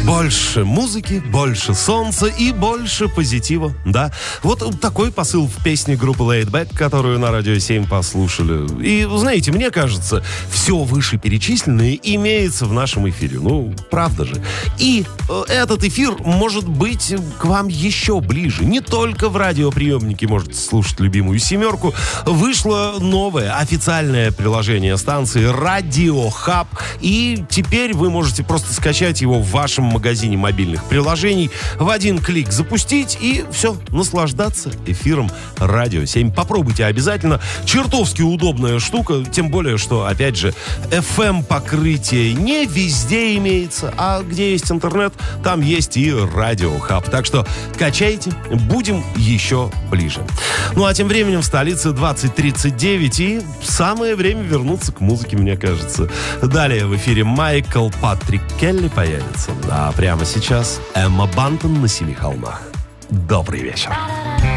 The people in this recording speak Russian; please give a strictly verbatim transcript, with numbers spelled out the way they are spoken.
Больше музыки, больше солнца и больше позитива, да. Вот такой посыл в песне группы Laid Back, которую на Радио семь послушали. И, знаете, мне кажется, все вышеперечисленное имеется в нашем эфире. Ну, правда же. И э, этот эфир может быть к вам еще ближе. Не только в радиоприемнике можете слушать любимую семерку. Вышло новое официальное приложение станции Radio Hub. И теперь вы можете просто скачать его в вашем магазине мобильных приложений, в один клик запустить и все, наслаждаться эфиром Радио семь. Попробуйте обязательно. Чертовски удобная штука, тем более, что, опять же, эф эм-покрытие не везде имеется, а где есть интернет, там есть и Радио Хаб. Так что качайте, будем еще ближе. Ну а тем временем в столице двадцать тридцать девять, и самое время вернуться к музыке, мне кажется. Далее в эфире Майкл Патрик Келли появится. А прямо сейчас Эмма Бантон на Семи холмах. Добрый вечер.